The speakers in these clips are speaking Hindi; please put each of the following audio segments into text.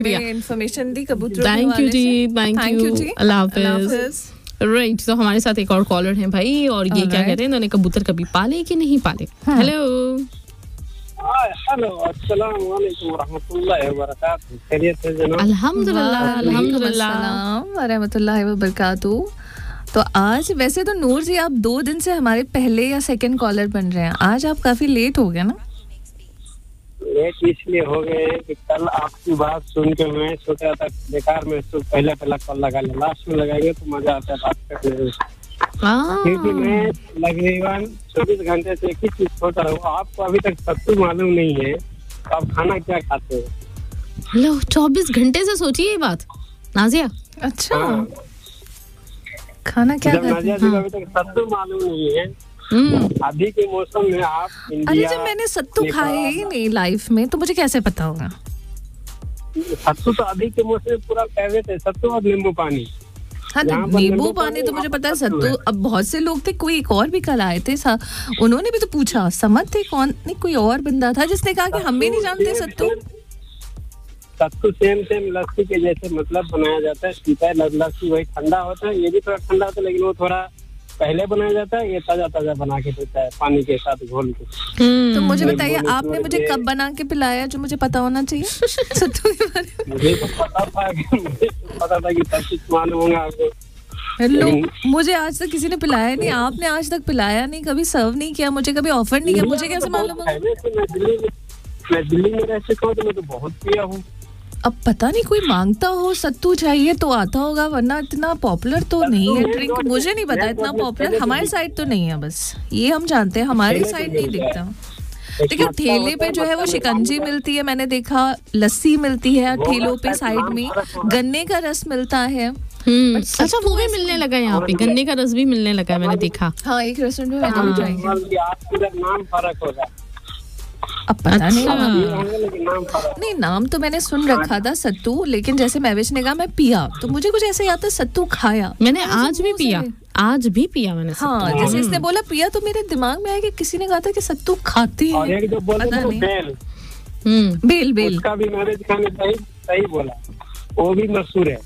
इन्फॉर्मेशन दी कबूतरों के वाले से। Thank you ji, Allah Hafiz. Right, तो हमारे साथ एक और कॉलर हैं भाई, और ये क्या कहते हैं, इन्होंने कबूतर कभी पाले कि नहीं पाले? हेलो हेलो, अस्सलाम वालेकुम रहमतुल्लाहि व बरकातहू। खैरियत है जनाब? अल्हम्दुलिल्लाह अल्हम्दुलिल्लाह व रहमतुल्लाहि व बरकातहू। तो आज वैसे तो नूर जी आप 2 दिन से हमारे पहले या सेकंड कॉलर बन रहे हैं, आज आप काफी लेट हो गए ना? लेट इसलिए हो गए कि कल आपकी बात सुन के मैं सोचा था बेकार में तो पहला कॉल लगा ले, लास्ट में लगाएंगे तो मजा आता है बात करने में। क्योंकि मैं लगभग 24 घंटे से एक ही चीज सोच रहा हूँ, आपको अभी तक सत्तू मालूम नहीं है, तो आप खाना क्या खाते हो? लो 24 घंटे से सोचिए ये बात नाजिया। अच्छा खाना क्या खाते नाजिया जी को अभी तक सत्तू मालूम नहीं है। अभी के मौसम में आप इंडिया, अरे जब मैंने सत्तू खाए ही नहीं लाइफ में तो मुझे कैसे पता होगा? सत्तू तो अभी के मौसम में पूरा फेवरेट है, सत्तू और नींबू पानी। हाँ तो नींबू पानी तो मुझे पता है, सत्तू अब बहुत से लोग थे, कोई एक और भी कल आए थे, उन्होंने भी तो पूछा, समझ थे कौन, नहीं कोई और बंदा था जिसने कहा कि हम भी नहीं जानते सत्तू। सत्तू सेम लस्सी के जैसे मतलब बनाया जाता है, पीता है लस्सी, वही ठंडा होता है, ये भी थोड़ा ठंडा होता है, लेकिन वो थोड़ा पहले बनाया जाता है, ये ताजा बना के देता है पानी के साथ घोल के। तो मुझे बताइए आपने मुझे कब बना के पिलाया जो मुझे पता होना चाहिए सत्तू के बारे में? मुझे तो पता था कि सब कुछ मालूम होगा आपको। हेलो, मुझे आज तक किसी ने पिलाया नहीं, आपने आज तक पिलाया नहीं, कभी सर्व नहीं किया, मुझे कभी ऑफर नहीं किया, मुझे कैसे मालूम होगा? मैं दिल्ली में रह चुका हूँ, तो मैं तो बहुत पिया हूँ। अब पता नहीं कोई मांगता हो सत्तू चाहिए तो आता होगा, वरना इतना पॉपुलर तो नहीं है ड्रिंक, मुझे नहीं पता इतना पॉपुलर हमारे साइड तो नहीं है, बस ये हम जानते हैं, हमारे साइड नहीं दिखता। देखिए ठेले पे जो है वो शिकंजी मिलती है, मैंने देखा, लस्सी मिलती है ठेलों पे, साइड में गन्ने का रस मिलता है। अच्छा वो भी मिलने लगा है यहाँ पे, गन्ने का रस भी मिलने लगा है, मैंने देखा। हाँ एक रेस्टोरेंट में मैंने भी ट्राई किया। नाम फर्क होगा, अब पता नहीं नाम तो मैंने सुन रखा था सत्तू, लेकिन जैसे महविश ने कहा मैं पिया, तो मुझे कुछ ऐसे याद था सत्तू खाया, मैंने आज भी पिया मैंने। हाँ जैसे इसने बोला पिया तो मेरे दिमाग में आया कि किसी ने कहा था कि सत्तू खाते हैं, और एक जो बोला बेल उसका भी मैरिज खाने सही बोला, वो भी मशहूर है।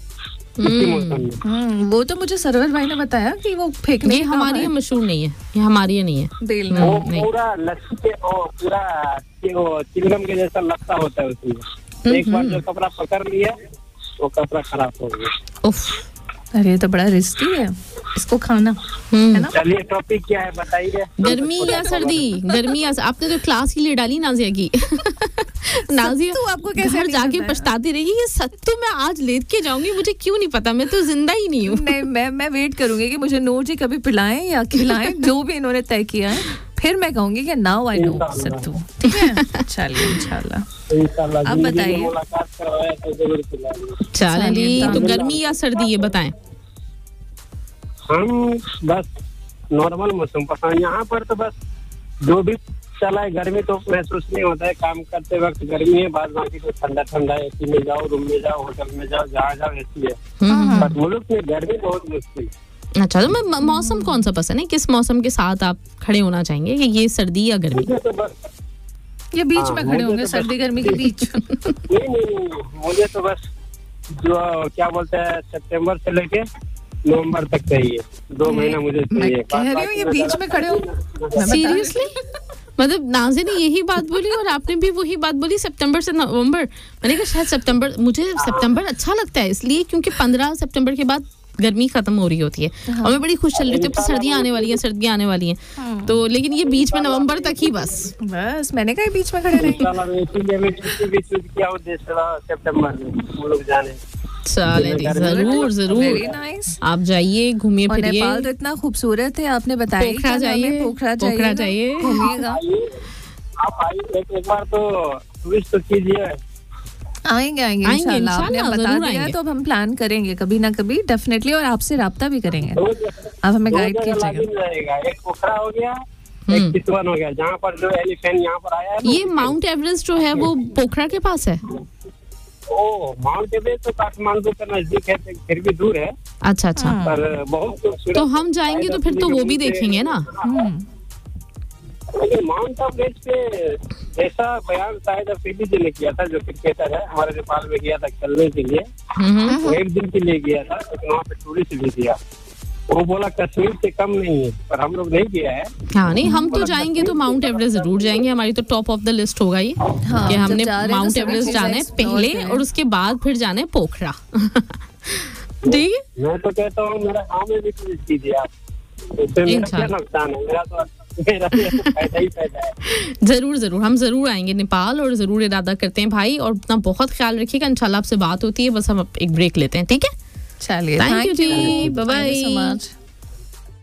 वो तो मुझे सरवर भाई ने बताया कि वो फेंकने, ये हमारी ये मशहूर नहीं है, ये हमारी नहीं है बेल वो पूरा लस्सी के पूरा चिलगम के जैसा लगता होता है उसमें, एक बार जो कपड़ा पकड़ लिया वो कपड़ा खराब हो गया। अरे ये तो बड़ा रिस्की है इसको खाना, है ना? चलिए टॉपिक क्या है बताइए। गर्मी या सर्दी? गर्मी या आपने तो क्लास ही ले डाली नाजिया की। नाजिया तो आपको कैसे घर जाके पछताती रहेगी, ये सत्तू मैं आज लेके जाऊंगी, मुझे क्यों नहीं पता, मैं तो जिंदा ही नहीं हूँ। नहीं मैं वेट करूंगी कि मुझे नूर जी कभी पिलाएं या खिलाएं, जो भी इन्होंने तय किया है, फिर मैं कहूंगी कि नाउ आई नो सत्तू। ठीक है चलिए इंशाल्लाह। अब बताइए। चलिए तो गर्मी या सर्दी ये बताएं। हम बस नॉर्मल मौसम पसंद, यहाँ पर तो बस जो भी चला है, गर्मी तो महसूस नहीं होता है, काम करते वक्त गर्मी है, बाद बाकी तो ठंडा एसी में जाओ, रूम में जाओ, होटल में जाओ, जहाँ जाओ एसी है, बट मुल्क में गर्मी बहुत मुश्किल है। अच्छा तो मैं मौसम कौन सा पसंद है, किस मौसम के साथ आप खड़े होना चाहेंगे कि ये सर्दी या गर्मी? तो बस ये बीच में खड़े होंगे, सर्दी गर्मी के बीच। नहीं मुझे तो बस जो क्या बोलते हैं सितंबर से लेके नवंबर तक चाहिए, 2 महीना मुझे चाहिए। कह रही हूँ ये बीच में खड़े हो, सीरियसली? मतलब नाज़े ने यही बात बोली और आपने भी वही बात बोली, सितंबर से नवंबर। मैंने कहा शायद सितंबर, मुझे सितंबर अच्छा लगता है इसलिए क्योंकि 15 सितंबर के बाद गर्मी खत्म हो रही होती है और मैं बड़ी खुश चल रही थी, सर्दियाँ आने वाली हैं, तो लेकिन ये बीच में नवंबर तक ही बस मैंने कहा बीच में खड़े रहे। जरूर आप जाइए, घूमिए फिरिए। नेपाल तो इतना खूबसूरत है, आपने बताया पोखरा जाइए घूमिएगा। आप आइए एक बार तो टूरिस्ट तो कीजिए। आएंगे इंशाल्लाह, आपने बता दिया तो अब हम प्लान करेंगे कभी ना कभी डेफिनेटली, और आपसे राब्ता भी करेंगे, आप हमें गाइड कीजिएगा। एक पोखरा हो गया, एक किसवन हो गया, जहाँ पर जो एलिफेंट यहाँ पर आया है। ये माउंट एवरेस्ट जो है वो पोखरा के पास है? माउंट एवरेस्ट तो काठमांडू के नजदीक है, फिर भी दूर है। अच्छा पर बहुत खूबसूरत। तो हम जाएंगे तो फिर तो वो भी देखेंगे ना। माउंट एवरेस्ट पे ऐसा बयान शायद अफरीदी जी ने किया था, जो क्रिकेटर है, हमारे नेपाल में गया था खेलने के लिए। वो 1 दिन के लिए गया था, लेकिन वहाँ पे टूरिस्ट भी दिया। वो बोला कश्मीर से कम नहीं है, पर हम लोग नहीं गया है। हाँ नहीं, हम तो जाएंगे तो माउंट एवरेस्ट जरूर जाएंगे, हमारी तो टॉप ऑफ द लिस्ट होगा ये। हाँ, कि हमने माउंट तो एवरेस्ट जाना है पहले और उसके बाद फिर जाना है पोखरा। ठीक है, मैं तो कहता हूँ मेरा गाँव में भी टूरिस्ट कीजिए आप, इससे मेरा क्या नुकसान है, मेरा तो फायदा ही फायदा है। जरूर जरूर, हम जरूर आएंगे नेपाल और जरूर इरादा करते हैं भाई, और अपना बहुत ख्याल रखिएगा। इंशाल्लाह आपसे बात होती है, बस हम एक ब्रेक लेते हैं, ठीक है? चलिए, thank you ji, bye bye. So much.